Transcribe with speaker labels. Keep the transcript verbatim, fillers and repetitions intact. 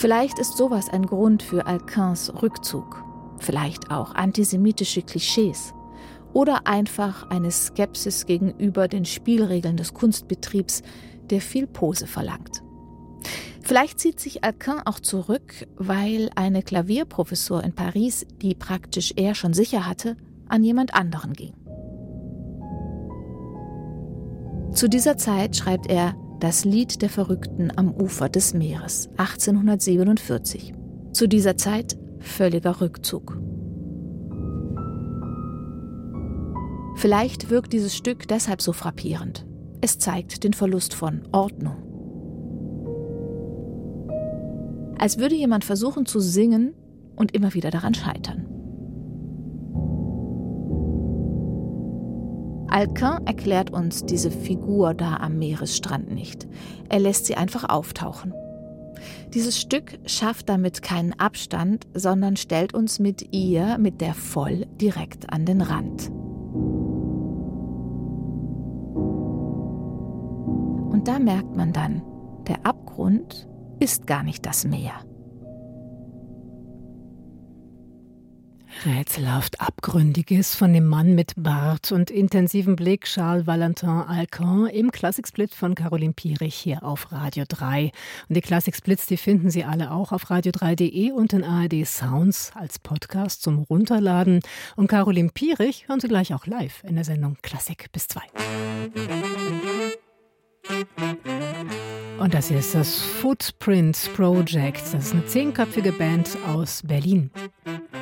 Speaker 1: Vielleicht ist sowas ein Grund für Alcuins Rückzug. Vielleicht auch antisemitische Klischees. Oder einfach eine Skepsis gegenüber den Spielregeln des Kunstbetriebs, der viel Pose verlangt. Vielleicht zieht sich Alcuin auch zurück, weil eine Klavierprofessur in Paris, die praktisch er schon sicher hatte, an jemand anderen ging. Zu dieser Zeit schreibt er Das Lied der Verrückten am Ufer des Meeres, achtzehnhundertsiebenundvierzig. Zu dieser Zeit völliger Rückzug. Vielleicht wirkt dieses Stück deshalb so frappierend. Es zeigt den Verlust von Ordnung. Als würde jemand versuchen zu singen und immer wieder daran scheitern. Alcuin erklärt uns diese Figur da am Meeresstrand nicht. Er lässt sie einfach auftauchen. Dieses Stück schafft damit keinen Abstand, sondern stellt uns mit ihr, mit der voll direkt an den Rand. Und da merkt man dann, der Abgrund ist gar nicht das Meer.
Speaker 2: Rätselhaft Abgründiges von dem Mann mit Bart und intensivem Blick, Charles Valentin Alcuin, im Klassiksplit von Caroline Piering hier auf Radio drei. Und die Klassiksplits, die finden Sie alle auch auf radio drei punkt de und in A R D Sounds als Podcast zum Runterladen. Und Caroline Piering hören Sie gleich auch live in der Sendung Klassik bis zwei. Und das hier ist das Footprints Project. Das ist eine zehnköpfige Band aus Berlin.